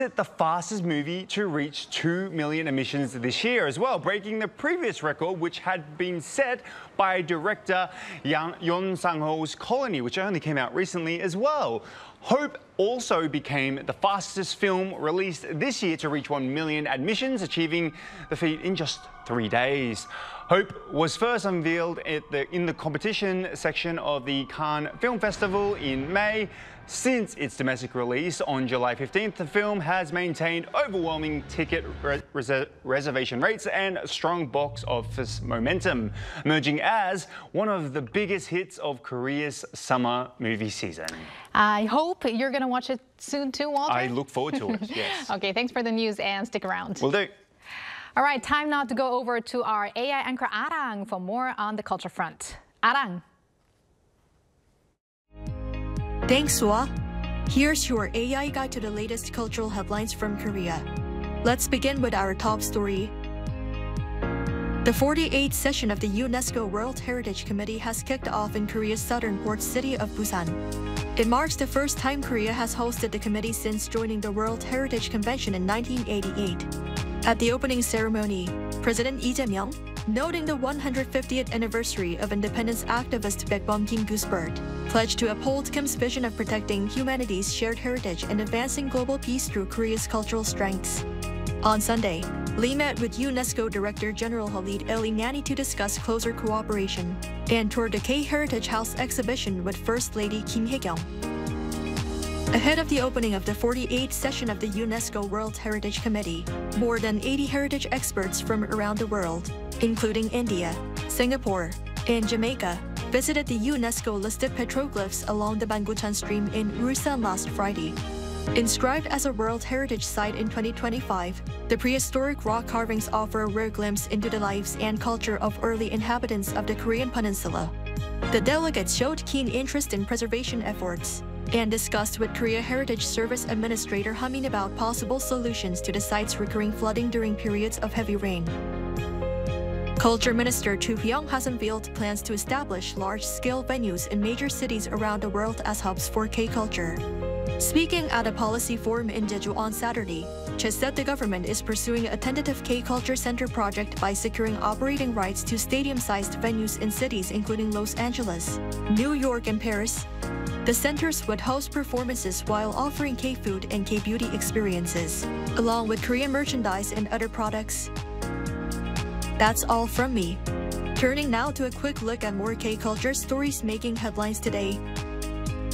the fastest movie to reach 2 million admissions this year as well, breaking the previous record which had been set by director Yoon Sang-ho's Colony, which only came out recently as well. Hope also became the fastest film released this year to reach 1 million admissions, achieving the feat in just 3 days. Hope was first unveiled in the competition section of the Cannes Film Festival in May. Since its domestic release on July 15th, the film has maintained overwhelming ticket reservation rates and strong box office momentum, emerging as one of the biggest hits of Korea's summer movie season. I hope you're going to watch it soon too, Walter. I look forward to it, yes. Okay, thanks for the news and stick around. Will do. All right, time now to go over to our AI anchor Arang for more on the culture front. Arang. Thanks, Sua. Here's your AI guide to the latest cultural headlines from Korea. Let's begin with our top story. The 48th session of the UNESCO World Heritage Committee has kicked off in Korea's southern port city of Busan. It marks the first time Korea has hosted the committee since joining the World Heritage Convention in 1988. At the opening ceremony, President Lee Jae-myung, noting the 150th anniversary of independence activist Baekbom Kim Gusbert, pledged to uphold Kim's vision of protecting humanity's shared heritage and advancing global peace through Korea's cultural strengths. On Sunday, Lee met with UNESCO Director General Khalid El-Inani to discuss closer cooperation and toured the K-Heritage House exhibition with First Lady Kim Hye-kyung. Ahead of the opening of the 48th session of the UNESCO World Heritage Committee, more than 80 heritage experts from around the world, including India, Singapore, and Jamaica, visited the UNESCO-listed petroglyphs along the Banguchan Stream in Ulsan last Friday. Inscribed as a World Heritage Site in 2025, the prehistoric rock carvings offer a rare glimpse into the lives and culture of early inhabitants of the Korean peninsula. The delegates showed keen interest in preservation efforts and discussed with Korea Heritage Service Administrator Hamin about possible solutions to the site's recurring flooding during periods of heavy rain. Culture Minister Chu Hyung has unveiled plans to establish large-scale venues in major cities around the world as hubs for K-culture. Speaking at a policy forum in Jeju on Saturday, Che said the government is pursuing a tentative K-Culture Center project by securing operating rights to stadium-sized venues in cities including Los Angeles, New York, and Paris. The centers would host performances while offering K-food and K-beauty experiences, along with Korean merchandise and other products. That's all from me. Turning now to a quick look at more K-culture stories making headlines today.